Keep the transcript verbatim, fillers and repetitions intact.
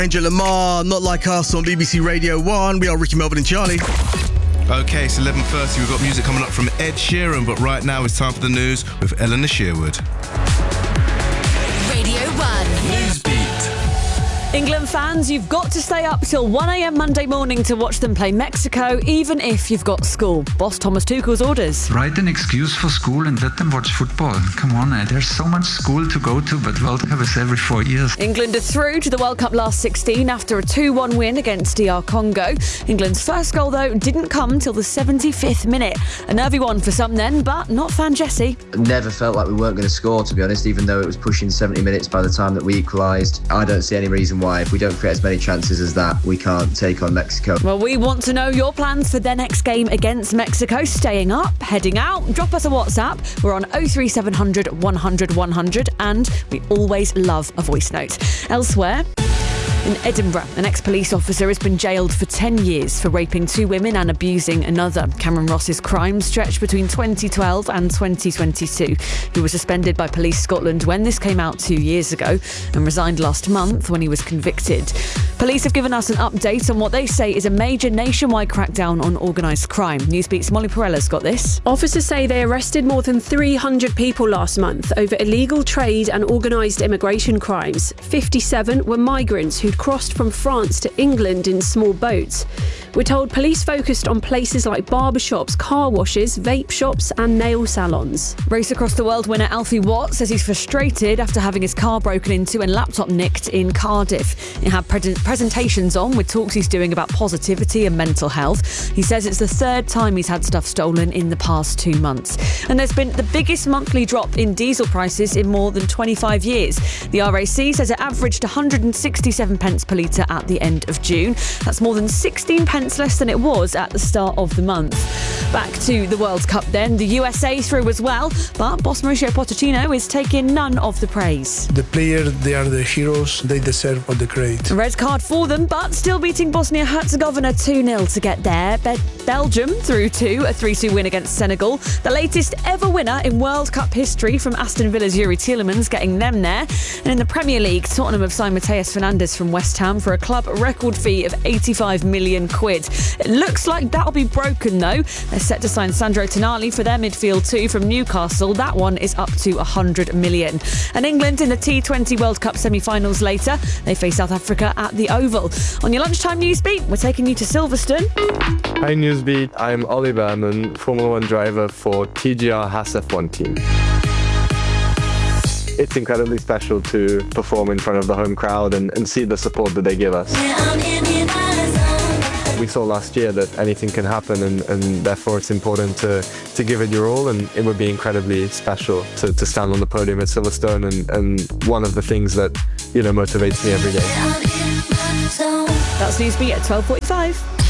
Angel Lamar, Not Like Us on B B C Radio one. We are Ricky, Melvin and Charlie. Okay, it's eleven thirty. We've got music coming up from Ed Sheeran, but right now it's time for the news with Eleanor Sherwood. Radio one. Newsbeat. England fans, you've got to stay up till one a.m. Monday morning to watch them play Mexico, even if you've got school. Boss Thomas Tuchel's orders. Write an excuse for school and let them watch football. Come on, eh? There's so much school to go to, but World Cup is every four years. England are through to the World Cup last sixteen after a two one win against D R Congo. England's first goal, though, didn't come till the seventy-fifth minute. A nervy one for some then, but not fan Jesse. Never felt like we weren't going to score, to be honest, even though it was pushing seventy minutes by the time that we equalised. I don't see any reason why, if we don't create as many chances as that, we can't take on Mexico. Well, we want to know your plans for their next game against Mexico. Staying up, heading out, drop us a WhatsApp. We're on oh three seven hundred, one hundred, one hundred, and we always love a voice note. Elsewhere, in Edinburgh, an ex-police officer has been jailed for ten years for raping two women and abusing another. Cameron Ross's crime stretched between twenty twelve and twenty twenty-two. He was suspended by Police Scotland when this came out two years ago and resigned last month when he was convicted. Police have given us an update on what they say is a major nationwide crackdown on organised crime. Newsbeat's Molly Perella's got this. Officers say they arrested more than three hundred people last month over illegal trade and organised immigration crimes. fifty-seven were migrants who'd crossed from France to England in small boats. We're told police focused on places like barbershops, car washes, vape shops and nail salons. Race Across the World winner Alfie Watt says he's frustrated after having his car broken into and laptop nicked in Cardiff. He had pre- presentations on with talks he's doing about positivity and mental health. He says it's the third time he's had stuff stolen in the past two months. And there's been the biggest monthly drop in diesel prices in more than twenty-five years. The R A C says it averaged one hundred sixty-seven pence per litre at the end of June. That's more than sixteen pence less than it was at the start of the month. Back to the World Cup then. The U S A through as well, but boss Mauricio Pochettino is taking none of the praise. The players, they are the heroes. They deserve all the credit. A red card for them, but still beating Bosnia-Herzegovina two nil to get there. Be- Belgium through to a three two win against Senegal. The latest ever winner in World Cup history from Aston Villa's Yuri Tielemans getting them there. And in the Premier League, Tottenham have signed Mateus Fernandes from West Ham for a club record fee of eighty-five million quid. It looks like that'll be broken though. They're set to sign Sandro Tonali for their midfield too from Newcastle. That one is up to one hundred million. And England in the T twenty World Cup semi-finals later. They face South Africa at the Oval. On your lunchtime Newsbeat, we're taking you to Silverstone. Hi Newsbeat, I'm Ollie Berman, Formula One driver for T G R Haas F one team. It's incredibly special to perform in front of the home crowd and, and see the support that they give us. We saw last year that anything can happen and, and therefore it's important to, to give it your all, and it would be incredibly special to, to stand on the podium at Silverstone, and, and one of the things that, you know, motivates me every day. That's Newsbeat at twelve forty-five.